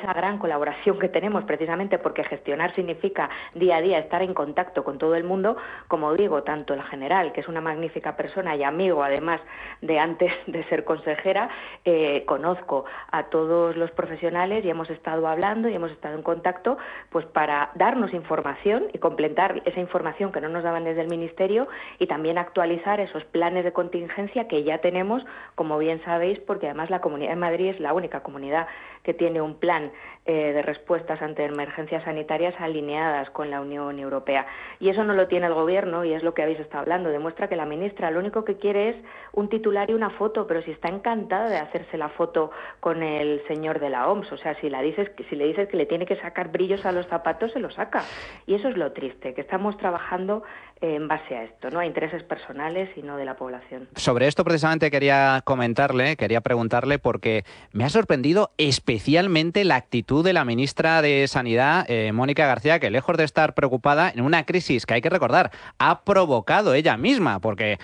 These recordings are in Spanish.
esa gran colaboración que tenemos, precisamente porque gestionar significa día a día estar en contacto con todo el mundo, como digo, tanto el general, que es una magnífica persona y amigo, además de antes de ser consejera, conozco a todos los profesionales y hemos estado hablando y hemos estado en contacto pues para darnos información y completar esa información que no nos daban desde el Ministerio y también actualizar esos planes de contingencia que ya tenemos, como bien sabéis, porque además la Comunidad de Madrid es la única comunidad que tiene un plan de respuestas ante emergencias sanitarias alineadas con la Unión Europea. Y eso no lo tiene el Gobierno y es lo que habéis estado hablando. Demuestra que la ministra lo único que quiere es un titular y una foto, pero si está encantada de hacerse la foto con el señor de la OMS. O sea, si le dices que le tiene que sacar brillos a los zapatos, se los saca. Y eso es lo triste, que estamos trabajando en base a esto, no a intereses personales y no de la población. Sobre esto precisamente quería preguntarle, porque me ha sorprendido especialmente la actitud de la ministra de Sanidad, Mónica García, que lejos de estar preocupada en una crisis que hay que recordar, ha provocado ella misma, porque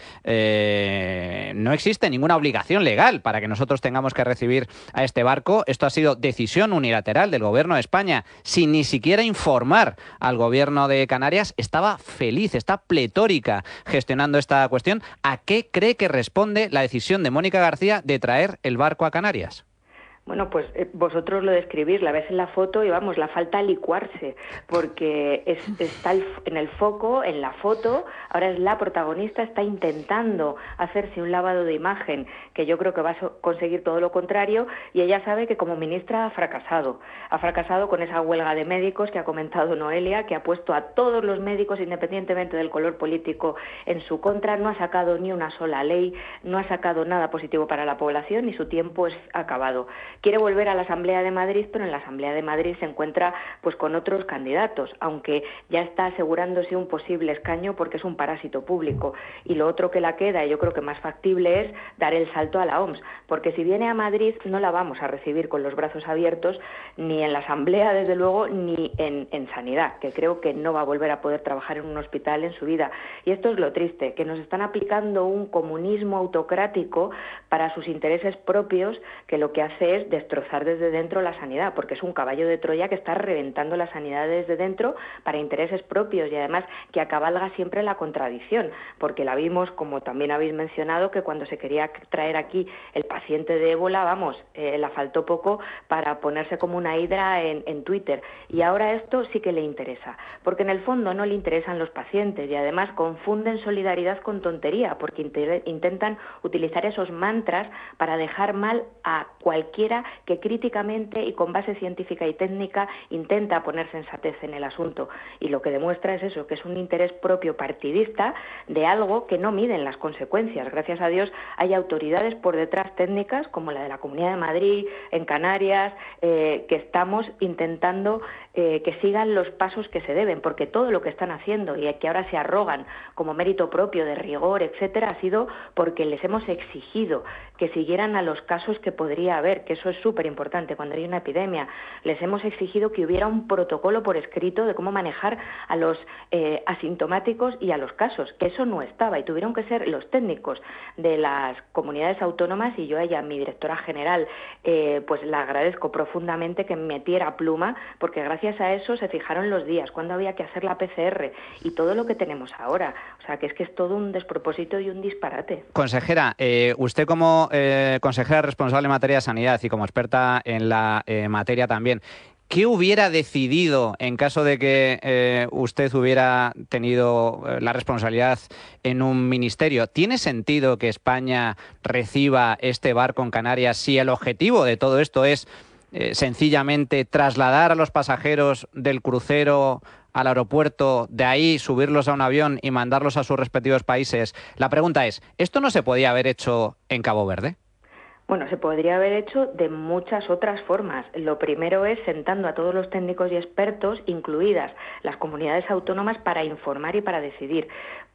no existe ninguna obligación legal para que nosotros tengamos que recibir a este barco. Esto ha sido decisión unilateral del Gobierno de España, sin ni siquiera informar al Gobierno de Canarias. Estaba feliz, está pletórica gestionando esta cuestión. ¿A qué cree que responde la decisión de Mónica García de traer el barco a Canarias? Bueno, pues vosotros lo describís, la ves en la foto y vamos, la falta licuarse, porque está en el foco, en la foto, ahora es la protagonista, está intentando hacerse un lavado de imagen, que yo creo que va a conseguir todo lo contrario, y ella sabe que como ministra ha fracasado con esa huelga de médicos que ha comentado Noelia, que ha puesto a todos los médicos, independientemente del color político, en su contra, no ha sacado ni una sola ley, no ha sacado nada positivo para la población y su tiempo es acabado. Quiere volver a la Asamblea de Madrid, pero en la Asamblea de Madrid se encuentra pues con otros candidatos, aunque ya está asegurándose un posible escaño porque es un parásito público. Y lo otro que la queda, y yo creo que más factible, es dar el salto a la OMS, porque si viene a Madrid no la vamos a recibir con los brazos abiertos, ni en la Asamblea, desde luego, ni en Sanidad, que creo que no va a volver a poder trabajar en un hospital en su vida. Y esto es lo triste, que nos están aplicando un comunismo autocrático para sus intereses propios, que lo que hace es destrozar desde dentro la sanidad, porque es un caballo de Troya que está reventando la sanidad desde dentro para intereses propios y además que cabalga siempre la contradicción, porque la vimos, como también habéis mencionado, que cuando se quería traer aquí el paciente de ébola, vamos, la faltó poco para ponerse como una hidra en Twitter, y ahora esto sí que le interesa, porque en el fondo no le interesan los pacientes y además confunden solidaridad con tontería, porque intentan utilizar esos mantras para dejar mal a cualquiera que críticamente y con base científica y técnica intenta poner sensatez en el asunto, y lo que demuestra es eso, que es un interés propio partidista de algo que no miden las consecuencias. Gracias a Dios hay autoridades por detrás técnicas, como la de la Comunidad de Madrid, en Canarias, que estamos intentando que sigan los pasos que se deben, porque todo lo que están haciendo y que ahora se arrogan como mérito propio de rigor, etcétera, ha sido porque les hemos exigido que siguieran a los casos que podría haber, que eso es súper importante cuando hay una epidemia. Les hemos exigido que hubiera un protocolo por escrito de cómo manejar a los asintomáticos y a los casos, que eso no estaba, y tuvieron que ser los técnicos de las comunidades autónomas, y yo a ella, mi directora general, pues la agradezco profundamente que metiera pluma, porque gracias a eso se fijaron los días, cuándo había que hacer la PCR y todo lo que tenemos ahora. O sea, que es todo un despropósito y un disparate. Consejera, usted como consejera responsable en materia de sanidad y como experta en la materia también, ¿qué hubiera decidido en caso de que usted hubiera tenido la responsabilidad en un ministerio? ¿Tiene sentido que España reciba este barco en Canarias si el objetivo de todo esto es sencillamente trasladar a los pasajeros del crucero al aeropuerto, de ahí subirlos a un avión y mandarlos a sus respectivos países? La pregunta es, ¿esto no se podía haber hecho en Cabo Verde? Bueno, se podría haber hecho de muchas otras formas. Lo primero es sentando a todos los técnicos y expertos, incluidas las comunidades autónomas, para informar y para decidir.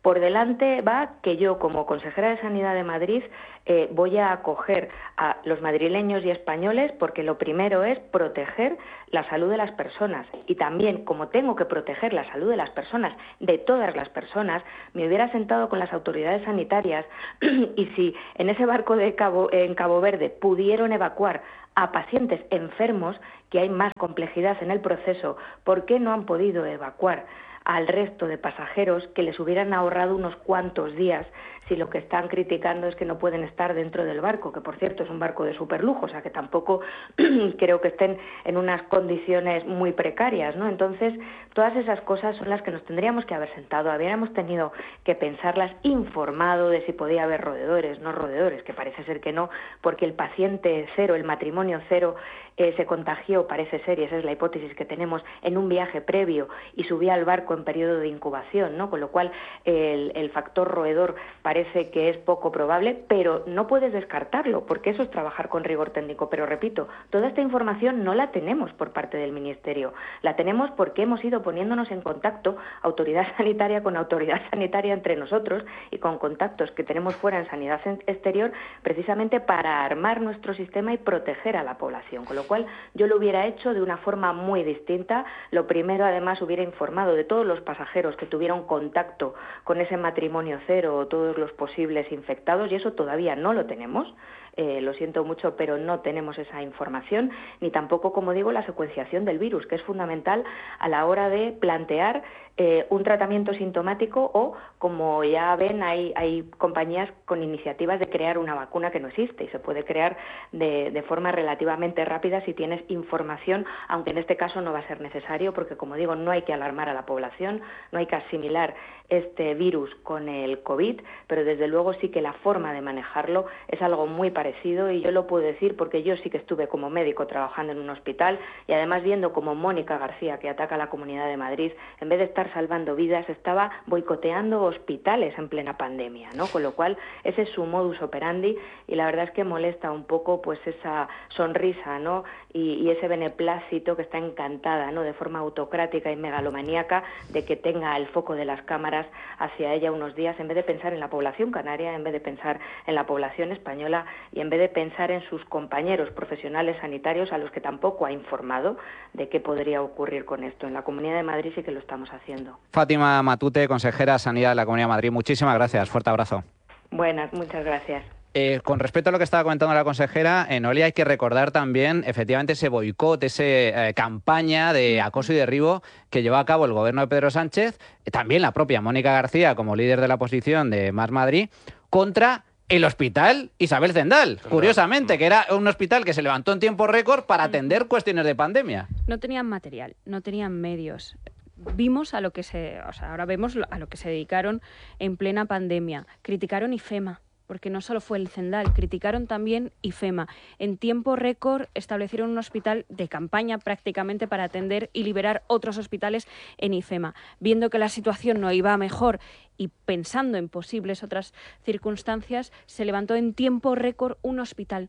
Por delante va que yo, como consejera de Sanidad de Madrid, voy a acoger a los madrileños y españoles porque lo primero es proteger la salud de las personas. Y también, como tengo que proteger la salud de las personas, de todas las personas, me hubiera sentado con las autoridades sanitarias y si en ese barco en Cabo Verde pudieron evacuar a pacientes enfermos, que hay más complejidad en el proceso, ¿por qué no han podido evacuar al resto de pasajeros que les hubieran ahorrado unos cuantos días si lo que están criticando es que no pueden estar dentro del barco, que por cierto es un barco de superlujo, o sea que tampoco creo que estén en unas condiciones muy precarias, ¿no? Entonces, todas esas cosas son las que nos tendríamos que haber sentado, habríamos tenido que pensarlas, informado de si podía haber roedores, no roedores, que parece ser que no, porque el paciente cero, el matrimonio cero, se contagió, parece ser, y esa es la hipótesis que tenemos, en un viaje previo y subía al barco en periodo de incubación, ¿no? Con lo cual el factor roedor parece que es poco probable, pero no puedes descartarlo, porque eso es trabajar con rigor técnico. Pero repito, toda esta información no la tenemos por parte del Ministerio, la tenemos porque hemos ido poniéndonos en contacto autoridad sanitaria con autoridad sanitaria entre nosotros y con contactos que tenemos fuera en sanidad exterior, precisamente para armar nuestro sistema y proteger a la población. Con lo cual yo lo hubiera hecho de una forma muy distinta. Lo primero, además, hubiera informado de todos los pasajeros que tuvieron contacto con ese matrimonio cero o todos los posibles infectados, y eso todavía no lo tenemos. Lo siento mucho, pero no tenemos esa información, ni tampoco, como digo, la secuenciación del virus, que es fundamental a la hora de plantear un tratamiento sintomático o, como ya ven, hay compañías con iniciativas de crear una vacuna que no existe y se puede crear de forma relativamente rápida si tienes información, aunque en este caso no va a ser necesario porque, como digo, no hay que alarmar a la población, no hay que asimilar este virus con el COVID, pero desde luego sí que la forma de manejarlo es algo muy parecido, y yo lo puedo decir porque yo sí que estuve como médico trabajando en un hospital y además viendo como Mónica García, que ataca a la Comunidad de Madrid, en vez de estar salvando vidas, estaba boicoteando hospitales en plena pandemia, ¿no? Con lo cual ese es su modus operandi, y la verdad es que molesta un poco pues esa sonrisa, ¿no? Y ese beneplácito que está encantada, ¿no? De forma autocrática y megalomaníaca de que tenga el foco de las cámaras hacia ella unos días, en vez de pensar en la población canaria, en vez de pensar en la población española y en vez de pensar en sus compañeros profesionales sanitarios a los que tampoco ha informado de qué podría ocurrir con esto. En la Comunidad de Madrid sí que lo estamos haciendo. Fátima Matute, consejera de Sanidad de la Comunidad de Madrid, muchísimas gracias. Fuerte abrazo. Buenas, muchas gracias. Con respecto a lo que estaba comentando la consejera, Noelia, hay que recordar también efectivamente ese boicot, esa campaña de acoso y derribo que llevó a cabo el gobierno de Pedro Sánchez, también la propia Mónica García como líder de la oposición de Más Madrid, contra el Hospital Isabel Zendal, curiosamente, que era un hospital que se levantó en tiempo récord para atender cuestiones de pandemia. No tenían material, no tenían medios. Vimos ahora vemos a lo que se dedicaron en plena pandemia. Criticaron IFEMA, porque no solo fue el Zendal, criticaron también IFEMA. En tiempo récord establecieron un hospital de campaña prácticamente para atender y liberar otros hospitales en IFEMA. Viendo que la situación no iba mejor y pensando en posibles otras circunstancias, se levantó en tiempo récord un hospital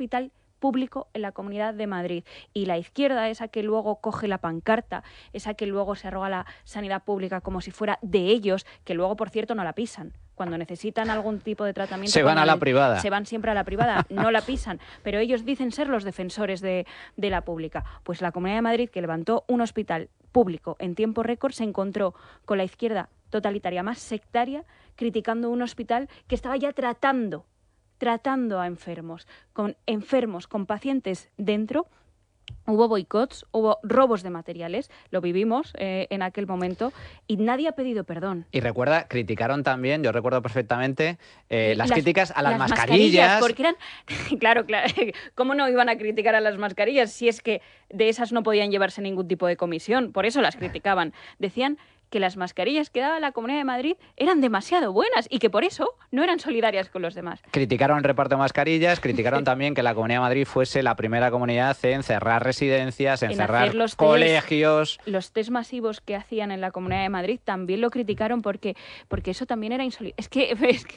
público en la Comunidad de Madrid. Y la izquierda, esa que luego coge la pancarta, esa que luego se arroga la sanidad pública como si fuera de ellos, que luego, por cierto, no la pisan. Cuando necesitan algún tipo de tratamiento... Se van a la privada. Se van siempre a la privada, no la pisan. Pero ellos dicen ser los defensores de la pública. Pues la Comunidad de Madrid, que levantó un hospital público en tiempo récord, se encontró con la izquierda totalitaria más sectaria, criticando un hospital que estaba ya tratando a enfermos, con pacientes dentro. Hubo boicots, hubo robos de materiales, lo vivimos en aquel momento, y nadie ha pedido perdón. Y recuerda, criticaron también, yo recuerdo perfectamente, las críticas a las mascarillas. Porque eran, claro, ¿cómo no iban a criticar a las mascarillas si es que de esas no podían llevarse ningún tipo de comisión? Por eso las criticaban. Decían que las mascarillas que daba la Comunidad de Madrid eran demasiado buenas y que por eso no eran solidarias con los demás. Criticaron el reparto de mascarillas, criticaron también que la Comunidad de Madrid fuese la primera comunidad en cerrar residencias, en cerrar colegios. Los test masivos que hacían en la Comunidad de Madrid también lo criticaron porque eso también era insólito. Es que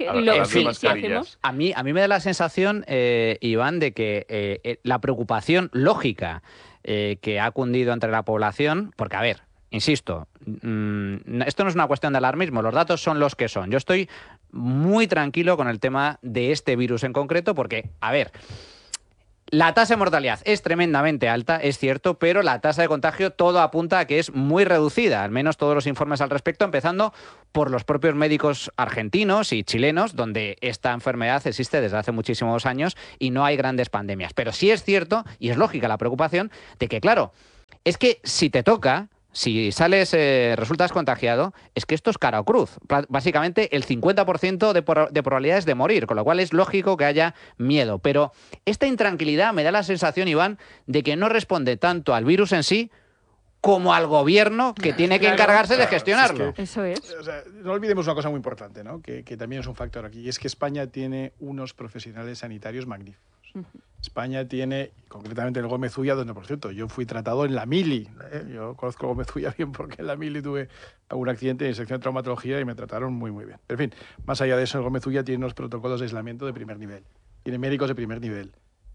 si hacemos... A mí me da la sensación, Iván, de que la preocupación lógica que ha cundido entre la población, porque a ver, insisto, esto no es una cuestión de alarmismo, los datos son los que son. Yo estoy muy tranquilo con el tema de este virus en concreto porque, a ver, la tasa de mortalidad es tremendamente alta, es cierto, pero la tasa de contagio todo apunta a que es muy reducida, al menos todos los informes al respecto, empezando por los propios médicos argentinos y chilenos, donde esta enfermedad existe desde hace muchísimos años y no hay grandes pandemias. Pero sí es cierto, y es lógica la preocupación, de que, claro, es que si te toca, si sales, resultas contagiado, es que esto es cara o cruz. Básicamente el 50% de probabilidades de morir, con lo cual es lógico que haya miedo. Pero esta intranquilidad me da la sensación, Iván, de que no responde tanto al virus en sí como al gobierno que tiene que encargarse de gestionarlo. Eso es. O sea, no olvidemos una cosa muy importante, ¿no? Que también es un factor aquí, y es que España tiene unos profesionales sanitarios magníficos. España tiene, concretamente el Gómez Ulla, donde, por cierto, yo fui tratado en la Mili. Yo conozco Gómez Ulla bien porque en la Mili tuve un accidente en sección de traumatología y me trataron muy, muy bien. Pero, en fin, más allá de eso, el Gómez Ulla tiene unos protocolos de aislamiento de primer nivel. Tiene médicos de primer nivel.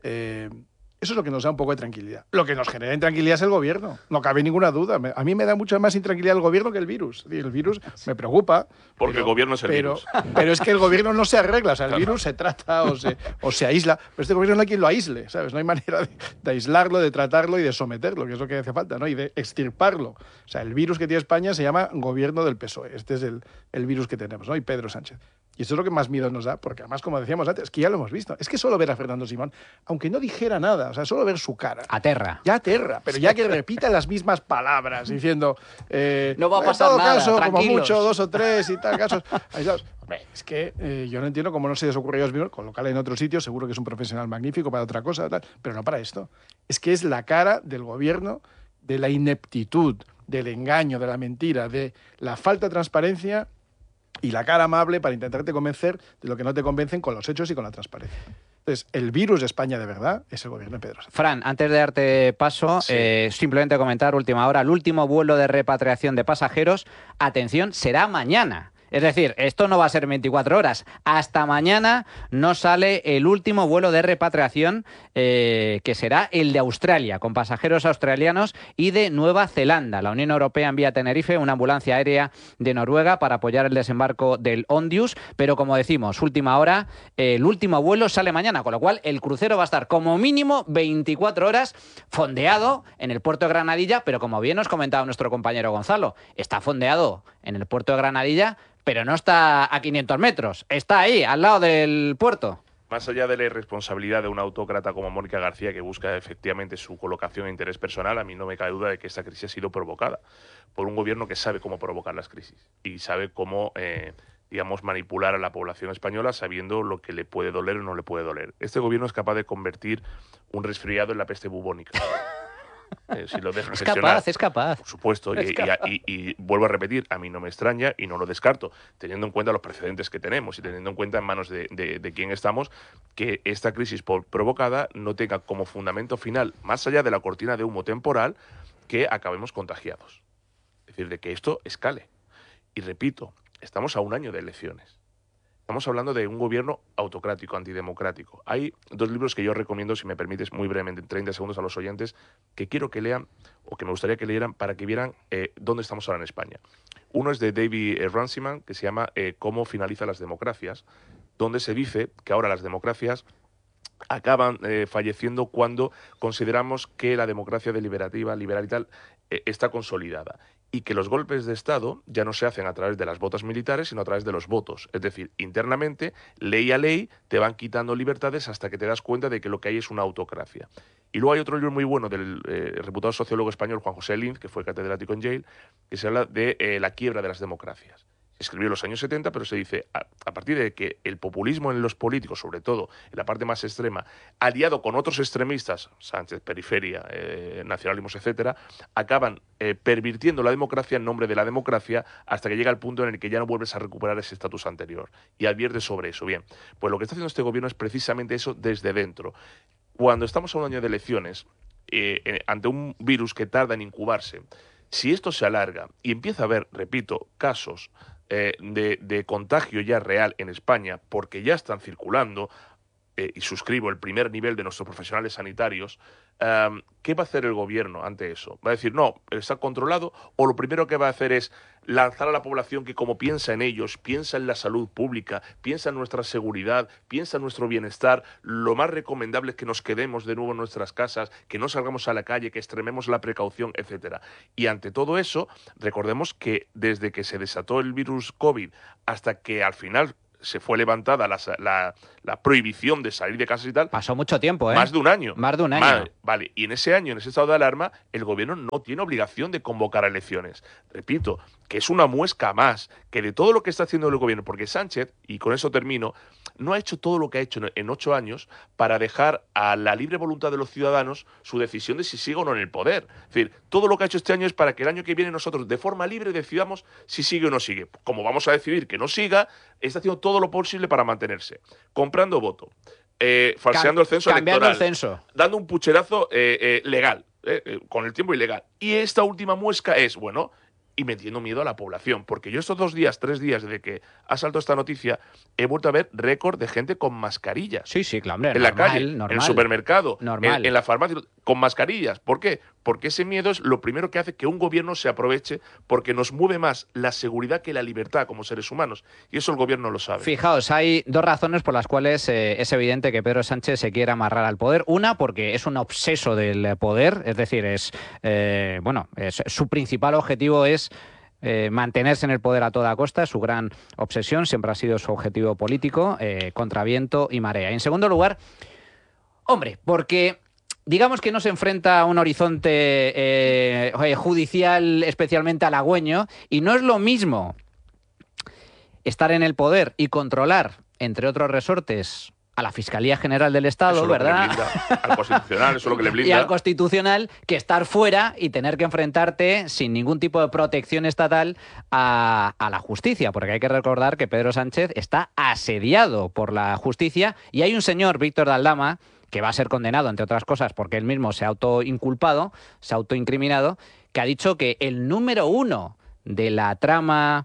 Eso es lo que nos da un poco de tranquilidad. Lo que nos genera intranquilidad es el gobierno. No cabe ninguna duda. A mí me da mucha más intranquilidad el gobierno que el virus. El virus me preocupa. Porque el gobierno es el virus. Pero es que el gobierno no se arregla. O sea, el virus se trata o se aísla. Pero este gobierno no hay quien lo aísle, ¿sabes? No hay manera de aislarlo, de tratarlo y de someterlo, que es lo que hace falta, ¿no? Y de extirparlo. O sea, el virus que tiene España se llama gobierno del PSOE. Este es el virus que tenemos, ¿no? Y Pedro Sánchez. Y eso es lo que más miedo nos da, porque además, como decíamos antes, que ya lo hemos visto. Es que solo ver a Fernando Simón, aunque no dijera nada, o sea, solo ver su cara. Aterra. Ya aterra, pero ya que repita las mismas palabras, diciendo... no va a pasar en todo nada, caso, tranquilos. como mucho, 2 o 3 y tal, casos aislados. Hombre, es que yo no entiendo cómo no se les ocurrió a ellos mismos, colocarle en otro sitio, seguro que es un profesional magnífico para otra cosa, tal, pero no para esto. Es que es la cara del gobierno, de la ineptitud, del engaño, de la mentira, de la falta de transparencia y la cara amable para intentarte convencer de lo que no te convencen con los hechos y con la transparencia. Entonces, el virus de España de verdad es el gobierno de Pedro Sánchez. Fran, antes de darte paso, Sí. simplemente comentar, última hora, el último vuelo de repatriación de pasajeros, atención, será mañana. Es decir, esto no va a ser 24 horas. Hasta mañana no sale el último vuelo de repatriación, que será el de Australia, con pasajeros australianos y de Nueva Zelanda. La Unión Europea envía a Tenerife una ambulancia aérea de Noruega para apoyar el desembarco del Ondius, pero como decimos, última hora, el último vuelo sale mañana, con lo cual el crucero va a estar como mínimo 24 horas fondeado en el puerto de Granadilla, pero como bien nos comentaba nuestro compañero Gonzalo, está fondeado en el puerto de Granadilla, pero no está a 500 metros, está ahí, al lado del puerto. Más allá de la irresponsabilidad de una autócrata como Mónica García, que busca efectivamente su colocación e interés personal, a mí no me cabe duda de que esta crisis ha sido provocada por un gobierno que sabe cómo provocar las crisis y sabe cómo, digamos, manipular a la población española sabiendo lo que le puede doler o no le puede doler. Este gobierno es capaz de convertir un resfriado en la peste bubónica. Si lo dejan gestionar, Es capaz. por supuesto, y vuelvo a repetir, a mí no me extraña y no lo descarto, teniendo en cuenta los precedentes que tenemos y teniendo en cuenta en manos de quién estamos, que esta crisis provocada no tenga como fundamento final, más allá de la cortina de humo temporal, que acabemos contagiados. Es decir, de que esto escale. Y repito, estamos a un año de elecciones. Estamos hablando de un gobierno autocrático, antidemocrático. Hay 2 libros que yo recomiendo, si me permites, muy brevemente, en 30 segundos a los oyentes, que quiero que lean, o que me gustaría que leyeran, para que vieran dónde estamos ahora en España. Uno es de David Runciman, que se llama Cómo finalizan las democracias, donde se dice que ahora las democracias acaban falleciendo cuando consideramos que la democracia deliberativa, liberal y tal, está consolidada. Y que los golpes de Estado ya no se hacen a través de las botas militares, sino a través de los votos. Es decir, internamente, ley a ley, te van quitando libertades hasta que te das cuenta de que lo que hay es una autocracia. Y luego hay otro libro muy bueno del reputado sociólogo español Juan José Linz, que fue catedrático en Yale, que se habla de la quiebra de las democracias. Escribió en los años 70, pero se dice, a partir de que el populismo en los políticos, sobre todo en la parte más extrema, aliado con otros extremistas, Sánchez, periferia, nacionalismos, etcétera, acaban pervirtiendo la democracia en nombre de la democracia hasta que llega el punto en el que ya no vuelves a recuperar ese estatus anterior. Y advierte sobre eso. Bien, pues lo que está haciendo este gobierno es precisamente eso desde dentro. Cuando estamos a un año de elecciones, ante un virus que tarda en incubarse, si esto se alarga y empieza a haber, repito, casos de contagio ya real en España, porque ya están circulando, y suscribo el primer nivel de nuestros profesionales sanitarios, ¿qué va a hacer el gobierno ante eso? ¿Va a decir, no, está controlado? ¿O lo primero que va a hacer es lanzar a la población que, como piensa en ellos, piensa en la salud pública, piensa en nuestra seguridad, piensa en nuestro bienestar, lo más recomendable es que nos quedemos de nuevo en nuestras casas, que no salgamos a la calle, que extrememos la precaución, etcétera? Y ante todo eso, recordemos que desde que se desató el virus COVID hasta que al final se fue levantada la prohibición de salir de casa y tal. Pasó mucho tiempo, ¿eh? Más de un año. Más de un año. Vale, y en ese año, en ese estado de alarma, el gobierno no tiene obligación de convocar a elecciones. Repito, que es una muesca más que de todo lo que está haciendo el gobierno, porque Sánchez, y con eso termino, no ha hecho todo lo que ha hecho en 8 años para dejar a la libre voluntad de los ciudadanos su decisión de si sigue o no en el poder. Es decir, todo lo que ha hecho este año es para que el año que viene nosotros, de forma libre, decidamos si sigue o no sigue. Como vamos a decidir que no siga, está haciendo todo lo posible para mantenerse. Comprando voto, falseando el censo cambiando electoral, el censo, dando un pucherazo legal, con el tiempo ilegal. Y esta última muesca es, bueno, y metiendo miedo a la población, porque yo estos 2 días, 3 días desde que ha saltado esta noticia, he vuelto a ver récord de gente con mascarillas. Sí, claro, en la calle, en el supermercado, en la farmacia, con mascarillas. ¿Por qué? Porque ese miedo es lo primero que hace que un gobierno se aproveche, porque nos mueve más la seguridad que la libertad como seres humanos. Y eso el gobierno lo sabe. Fijaos, hay 2 razones por las cuales es evidente que Pedro Sánchez se quiere amarrar al poder. Una, porque es un obseso del poder, es decir, su principal objetivo es mantenerse en el poder a toda costa. Su gran obsesión siempre ha sido su objetivo político, contra viento y marea. Y en segundo lugar, porque digamos que no se enfrenta a un horizonte judicial especialmente halagüeño, y no es lo mismo estar en el poder y controlar, entre otros resortes, a la Fiscalía General del Estado, eso ¿verdad? Lo que le blinda al Constitucional, eso es lo que le blinda. Y al Constitucional, que estar fuera y tener que enfrentarte sin ningún tipo de protección estatal a la justicia, porque hay que recordar que Pedro Sánchez está asediado por la justicia, y hay un señor, Víctor de Aldama, que va a ser condenado, entre otras cosas, porque él mismo se ha autoinculpado, se ha autoincriminado, que ha dicho que el número 1 de la trama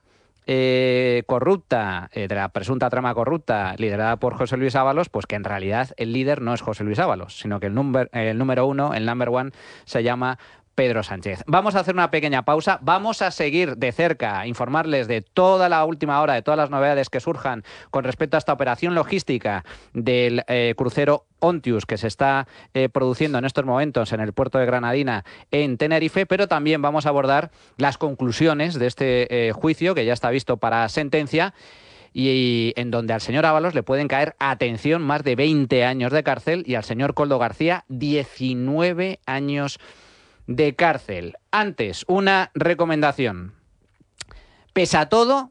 corrupta, de la presunta trama corrupta liderada por José Luis Ábalos, pues que en realidad el líder no es José Luis Ábalos, sino que el número 1, el number 1, se llama Pedro Sánchez. Vamos a hacer una pequeña pausa, vamos a seguir de cerca, informarles de toda la última hora, de todas las novedades que surjan con respecto a esta operación logística del crucero Ontius que se está produciendo en estos momentos en el puerto de Granadina, en Tenerife, pero también vamos a abordar las conclusiones de este juicio que ya está visto para sentencia, y en donde al señor Ábalos le pueden caer, atención, más de 20 años de cárcel, y al señor Koldo García 19 años de cárcel. Antes, una recomendación. Pese a todo,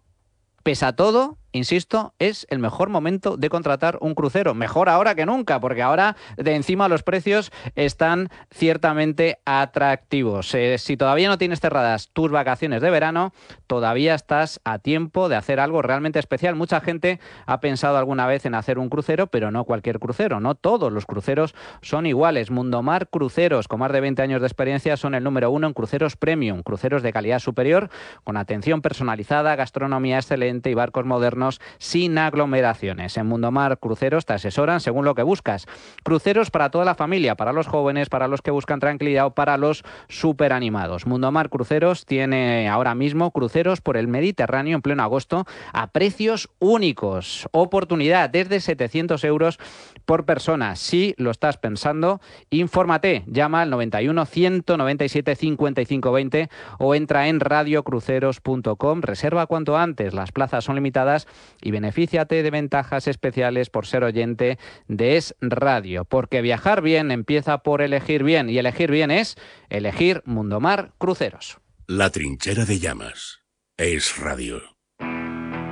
insisto, es el mejor momento de contratar un crucero. Mejor ahora que nunca, porque ahora de encima los precios están ciertamente atractivos. Si todavía no tienes cerradas tus vacaciones de verano, todavía estás a tiempo de hacer algo realmente especial. Mucha gente ha pensado alguna vez en hacer un crucero, pero no cualquier crucero. No todos los cruceros son iguales. Mundomar Cruceros, con más de 20 años de experiencia, son el número 1 en cruceros premium, cruceros de calidad superior, con atención personalizada, gastronomía excelente y barcos modernos sin aglomeraciones. En Mundomar Cruceros te asesoran según lo que buscas. Cruceros para toda la familia, para los jóvenes, para los que buscan tranquilidad o para los superanimados. Mundomar Cruceros tiene ahora mismo cruceros por el Mediterráneo en pleno agosto a precios únicos. Oportunidad desde 700 euros por persona. Si lo estás pensando, infórmate. Llama al 91 197 55 20 o entra en radiocruceros.com. Reserva cuanto antes. Las plazas son limitadas y benefíciate de ventajas especiales por ser oyente de Es Radio. Porque viajar bien empieza por elegir bien, y elegir bien es elegir Mundomar Cruceros. La trinchera de llamas. Es Radio.